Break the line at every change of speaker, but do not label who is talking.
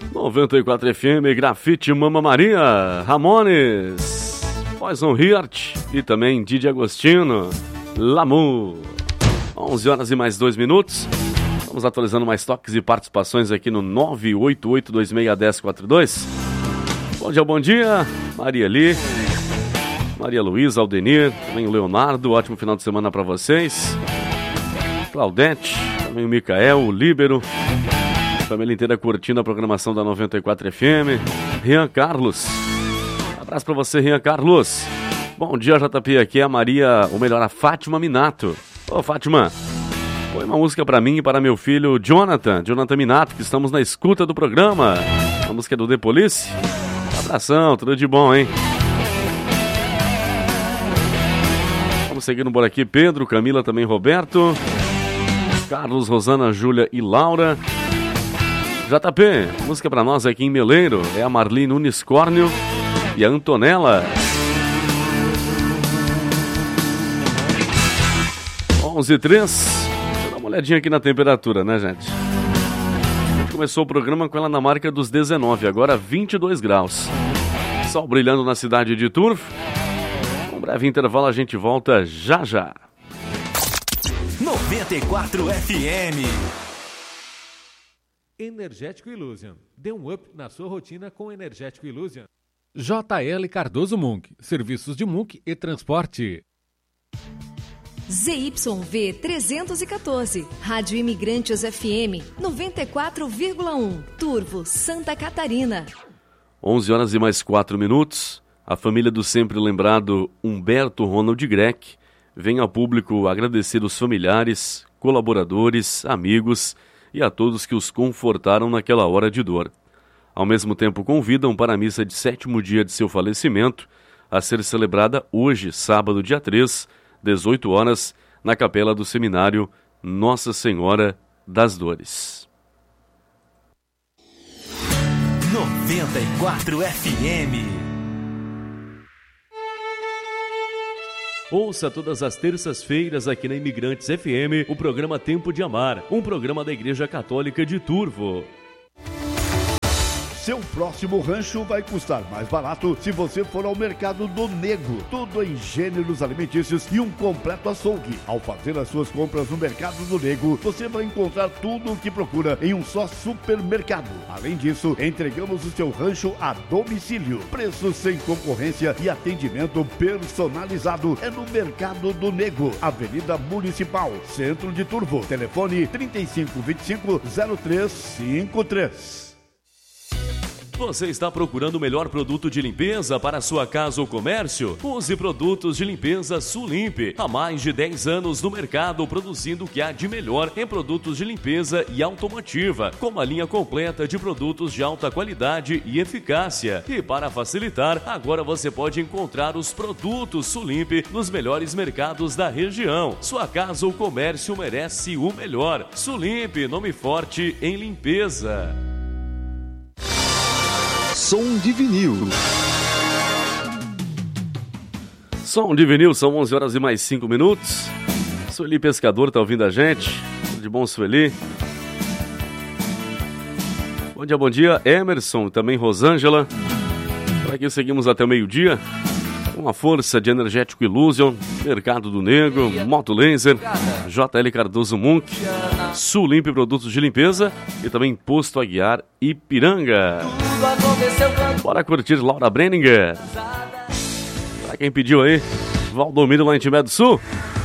94 FM, Grafite Mama Maria, Ramones, Poison Heart e também Didi Agostino, Lamu. 11 horas e mais 2 minutos. Vamos atualizando mais toques e participações aqui no 988261042. Bom dia, Maria Li, Maria Luísa, Aldenir, também o Leonardo, ótimo final de semana para vocês. Claudete, também o Micael, o Líbero, família inteira curtindo a programação da 94 FM. Rian Carlos, abraço para você, Rian Carlos. Bom dia, JP, aqui é a Maria, ou melhor, a Fátima Minato. Ô, Fátima, põe uma música para mim e para meu filho Jonathan Minato, que estamos na escuta do programa. A música é do The Police. Abração, tudo de bom, hein? Vamos seguindo por aqui, Pedro, Camila, também Roberto, Carlos, Rosana, Júlia e Laura. JP, música pra nós aqui em Meleiro é a Marli Nunes Córneo e a Antonella. 11h03. Deixa eu dar uma olhadinha aqui na temperatura, né, gente? A gente começou o programa com ela na marca dos 19, agora 22 graus. Sol brilhando na cidade de Turvo. Um breve intervalo, a gente volta já já.
94 FM.
Energético Illusion. Dê um up na sua rotina com Energético Illusion.
JL Cardoso Munk. Serviços de Munk e transporte.
ZYV 314. Rádio Imigrantes FM 94,1. Turvo, Santa Catarina.
11 horas e mais 4 minutos. A família do sempre lembrado Humberto Ronald Greck vem ao público agradecer os familiares, colaboradores, amigos e a todos que os confortaram naquela hora de dor. Ao mesmo tempo, convidam para a missa de 7º dia de seu falecimento, a ser celebrada hoje, sábado, dia 3, 18 horas, na capela do seminário Nossa Senhora das Dores.
94 FM.
Ouça todas as terças-feiras aqui na Imigrantes FM o programa Tempo de Amar, um programa da Igreja Católica de Turvo.
Seu próximo rancho vai custar mais barato se você for ao Mercado do Nego. Tudo em gêneros alimentícios e um completo açougue. Ao fazer as suas compras no Mercado do Nego, você vai encontrar tudo o que procura em um só supermercado. Além disso, entregamos o seu rancho a domicílio. Preços sem concorrência e atendimento personalizado é no Mercado do Nego, Avenida Municipal, Centro de Turvo. Telefone 3525-0353.
Você está procurando o melhor produto de limpeza para a sua casa ou comércio? Use produtos de limpeza Sulimp. Há mais de 10 anos no mercado, produzindo o que há de melhor em produtos de limpeza e automotiva, com uma linha completa de produtos de alta qualidade e eficácia. E para facilitar, agora você pode encontrar os produtos Sulimp nos melhores mercados da região. Sua casa ou comércio merece o melhor. Sulimp, nome forte em limpeza.
Som de vinil.
Som de vinil, são 11 horas e mais 5 minutos. Sueli Pescador tá ouvindo a gente. Tudo de bom, Sueli? Bom dia, Emerson, também Rosângela. Por aqui seguimos até o meio-dia. Com a força de Energético Illusion, Mercado do Negro, Moto Laser, JL Cardoso Munk, Sulimp Produtos de Limpeza e também Posto Aguiar Ipiranga. Bora curtir Laura Brenninger. Pra quem pediu aí, Valdomiro lá em Timé do Sul.